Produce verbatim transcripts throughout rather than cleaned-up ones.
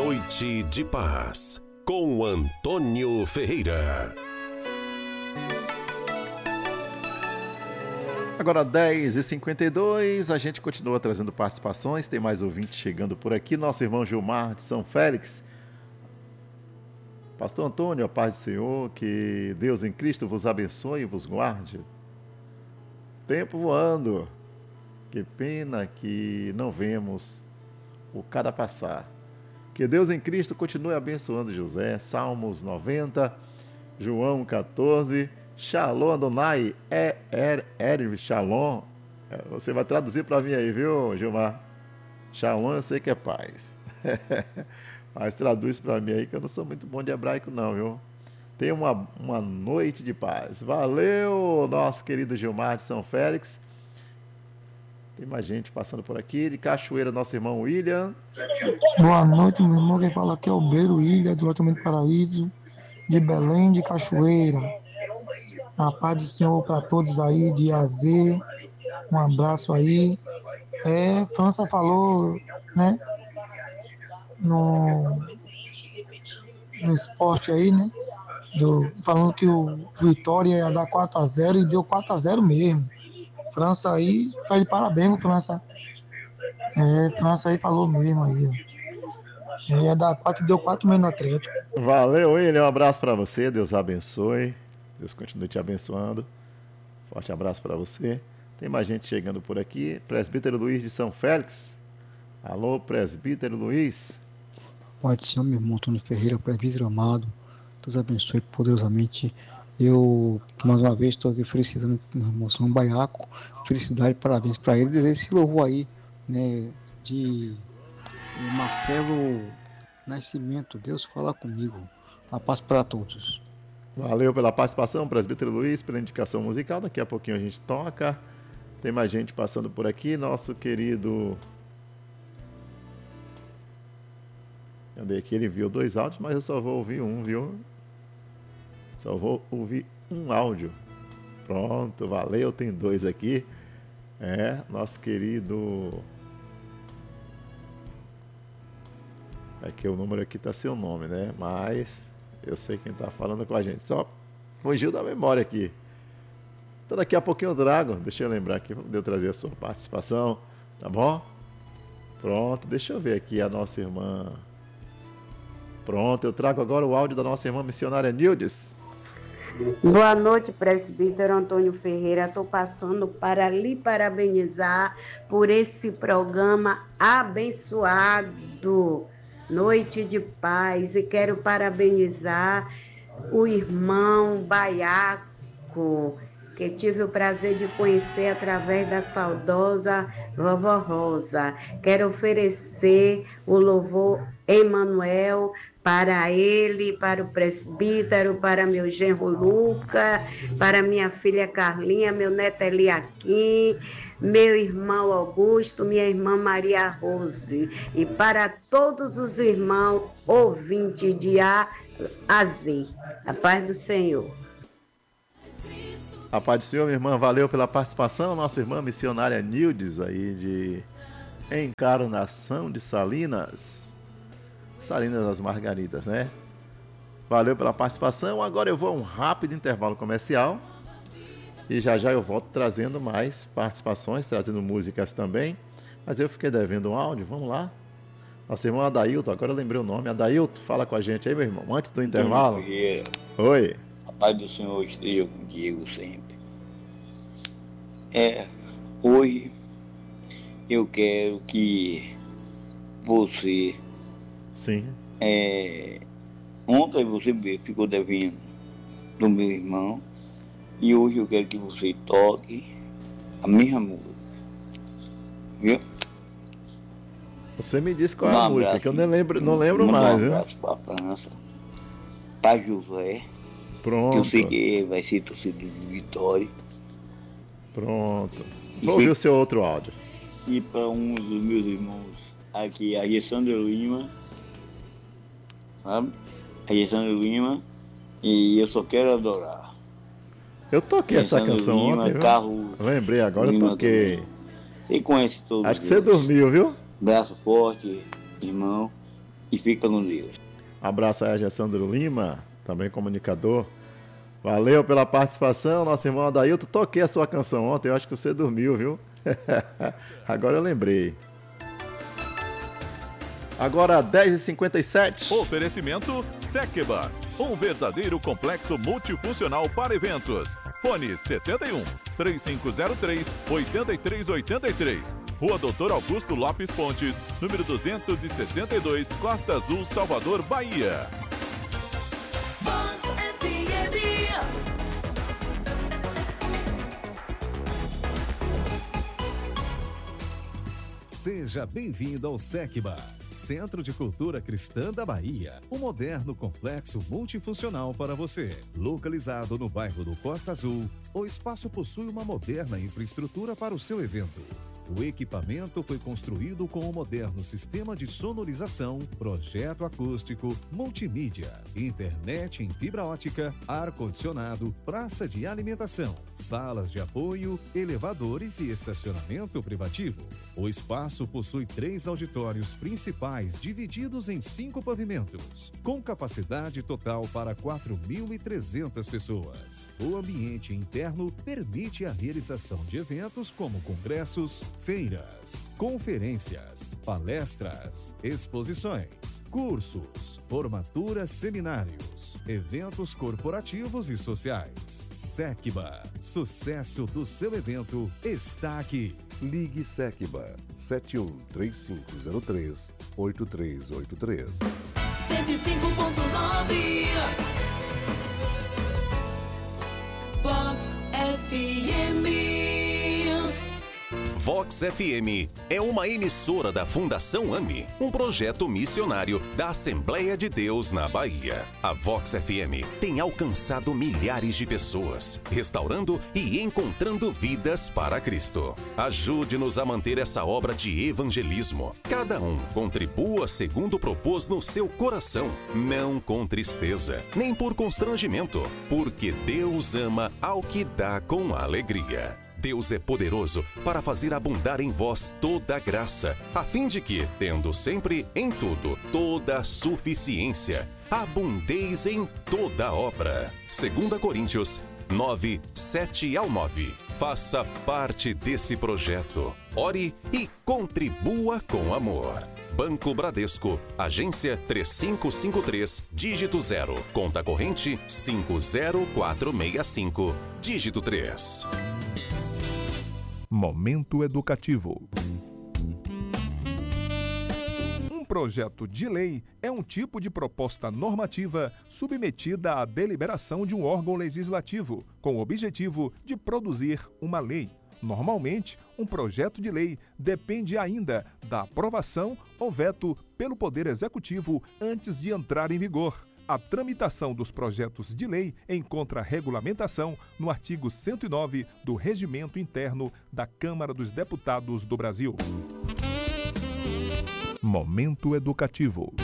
Noite de Paz, com Antônio Ferreira. Agora dez e cinquenta e dois, a gente continua trazendo participações, tem mais ouvintes chegando por aqui. Nosso irmão Gilmar de São Félix. Pastor Antônio, a paz do Senhor, que Deus em Cristo vos abençoe e vos guarde. Tempo voando, que pena que não vemos o cada passar. Que Deus em Cristo continue abençoando José. Salmos noventa, João catorze, Shalom Adonai, é, é, é, Shalom. Você vai traduzir para mim aí, viu, Gilmar? Shalom eu sei que é paz. Mas traduz para mim aí que eu não sou muito bom de hebraico não, viu? Tenha uma, uma noite de paz. Valeu, nosso querido Gilmar de São Félix. Tem mais gente passando por aqui. De Cachoeira, nosso irmão William. Boa noite, meu irmão. Quem fala aqui é o Beiro William, diretamente do Paraíso, de Belém de Cachoeira. A paz do Senhor para todos aí, de A Z. Um abraço aí. É, França falou, né? No, no esporte aí, né? Do, falando que o Vitória ia dar quatro a zero e deu quatro a zero mesmo. França aí, tá de parabéns, França. É, França aí falou mesmo aí, ó. Ia dar quatro e deu quatro mesmo no Atlético. Valeu, William. Um abraço para você. Deus abençoe. Deus continue te abençoando. Forte abraço para você. Tem mais gente chegando por aqui. Presbítero Luiz de São Félix. Alô, Presbítero Luiz. Pai do Senhor, meu irmão Antônio Ferreira, presbítero amado. Deus abençoe poderosamente. Eu, mais uma vez, estou aqui felicitando o meu irmão São Baiaco. Felicidade, parabéns para ele. Esse louvor aí, né, de Marcelo Nascimento. Deus fala comigo. A paz para todos. Valeu pela participação, Presbítero Luiz, pela indicação musical. Daqui a pouquinho a gente toca. Tem mais gente passando por aqui. Nosso querido... Cadê aqui? Ele enviou dois áudios, mas eu só vou ouvir um, viu? Só vou ouvir um áudio. Pronto, valeu. Tem dois aqui. É, nosso querido... É que o número aqui tá seu nome, né? Mas eu sei quem tá falando com a gente. Só fugiu da memória aqui. Então daqui a pouquinho eu trago. Deixa eu lembrar aqui para poder trazer a sua participação. Tá bom? Pronto, deixa eu ver aqui a nossa irmã. Pronto, eu trago agora o áudio da nossa irmã missionária Nildes. Boa noite, presbítero Antônio Ferreira. Estou passando para lhe parabenizar por esse programa abençoado, Noite de Paz. E quero parabenizar o irmão Baiaco, que tive o prazer de conhecer através da saudosa Vovó Rosa. Quero oferecer o louvor Emanuel para ele, para o presbítero, para meu genro Luca, para minha filha Carlinha, meu neto Eliaquim, meu irmão Augusto, minha irmã Maria Rose, e para todos os irmãos ouvintes de A a Z. A paz do Senhor. A paz do Senhor, minha irmã, valeu pela participação. Nossa irmã missionária Nildes aí de Encarnação de Salinas. Salinas das Margaridas, né? Valeu pela participação. Agora eu vou a um rápido intervalo comercial. E já já eu volto trazendo mais participações, trazendo músicas também. Mas eu fiquei devendo um áudio, vamos lá. Nosso irmão Adailton, agora eu lembrei o nome. Adailton, fala com a gente aí, meu irmão, antes do intervalo. Oi. A paz do Senhor esteja contigo sempre. É, hoje eu quero que você... Sim. É, ontem você ficou devendo do meu irmão e hoje eu quero que você toque a mesma música. Viu? Você me disse qual é a música, que eu nem lembro, não lembro mais, viu? Um abraço para França, para José. Pronto. Que eu sei que vai ser torcedor de Vitória. Pronto. Vou ouvir o seu outro áudio. E para um dos meus irmãos aqui, a Gessandra Lima. Sabe? A Gessandra Lima. E eu só quero adorar. Eu toquei essa canção Lima, ontem, viu? Carlos Lembrei, agora Lima eu toquei. Você conhece todos. Acho que você dormiu, viu? Braço forte, irmão. E fica no Deus. Abraço aí a Sandro Lima, também comunicador. Valeu pela participação, nosso irmão Adailton. Toquei a sua canção ontem, eu acho que você dormiu, viu? Agora eu lembrei. Agora dez e cinquenta e sete. Oferecimento Sekba, um verdadeiro complexo multifuncional para eventos. Fone setenta e um, três cinco zero três, oito três oito três. Rua Doutor Augusto Lopes Pontes, número duzentos e sessenta e dois, Costa Azul, Salvador, Bahia. Vox F M. Seja bem-vindo ao Sekba, Centro de Cultura Cristã da Bahia, um moderno complexo multifuncional para você. Localizado no bairro do Costa Azul, o espaço possui uma moderna infraestrutura para o seu evento. O equipamento foi construído com um moderno sistema de sonorização, projeto acústico, multimídia, internet em fibra ótica, ar-condicionado, praça de alimentação, salas de apoio, elevadores e estacionamento privativo. O espaço possui três auditórios principais divididos em cinco pavimentos, com capacidade total para quatro mil e trezentas pessoas. O ambiente interno permite a realização de eventos como congressos, feiras, conferências, palestras, exposições, cursos, formaturas, seminários, eventos corporativos e sociais. Sekba, sucesso do seu evento está aqui. Ligue Sekba sete um três cinco zero três oito três oito três. cento e cinco ponto nove. Vox F M. Vox F M é uma emissora da Fundação AMI, um projeto missionário da Assembleia de Deus na Bahia. A Vox F M tem alcançado milhares de pessoas, restaurando e encontrando vidas para Cristo. Ajude-nos a manter essa obra de evangelismo. Cada um contribua segundo propôs no seu coração, não com tristeza, nem por constrangimento, porque Deus ama ao que dá com alegria. Deus é poderoso para fazer abundar em vós toda a graça, a fim de que, tendo sempre em tudo toda a suficiência, abundeis em toda obra. Segunda Coríntios nove, sete ao nove. Faça parte desse projeto. Ore e contribua com amor. Banco Bradesco, agência três cinco cinco três, dígito zero, conta corrente cinco zero quatro seis cinco, dígito três. Momento Educativo. Um projeto de lei é um tipo de proposta normativa submetida à deliberação de um órgão legislativo, com o objetivo de produzir uma lei. Normalmente, um projeto de lei depende ainda da aprovação ou veto pelo Poder Executivo antes de entrar em vigor. A tramitação dos projetos de lei encontra regulamentação no artigo cento e nove do Regimento Interno da Câmara dos Deputados do Brasil. Momento Educativo.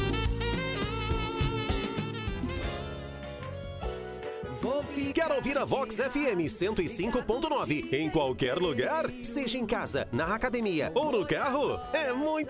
Quer ouvir a Vox F M cento e cinco ponto nove em qualquer lugar? Seja em casa, na academia ou no carro? É muito